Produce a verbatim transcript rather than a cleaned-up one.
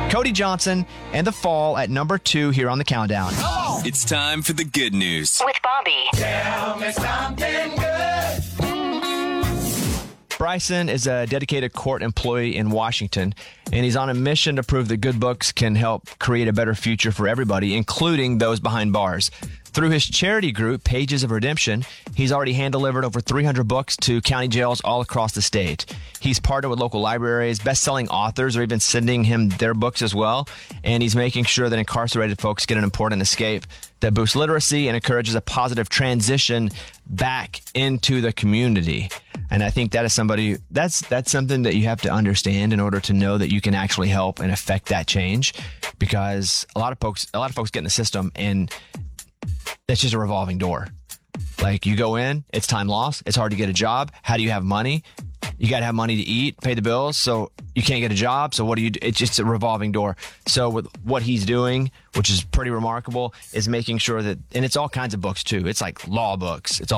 Cody Johnson and The Fall at number two here on the countdown. It's time for the good news with Bobby. Tell me something good. Bryson is a dedicated court employee in Washington, and he's on a mission to prove that good books can help create a better future for everybody, including those behind bars. Through his charity group, Pages of Redemption, he's already hand-delivered over three hundred books to county jails all across the state. He's partnered with local libraries. Best-selling authors are even sending him their books as well, and he's making sure that incarcerated folks get an important escape that boosts literacy and encourages a positive transition back into the community. And I think that is somebody that's that's something that you have to understand in order to know that you can actually help and affect that change, because a lot of folks a lot of folks get in the system and it's just a revolving door. Like, you go in, it's time lost. It's hard to get a job. How do you have money? You got to have money to eat, pay the bills. So you can't get a job. So what do you do? It's just a revolving door. So with what he's doing, which is pretty remarkable, is making sure that, and it's all kinds of books too. It's like law books. It's all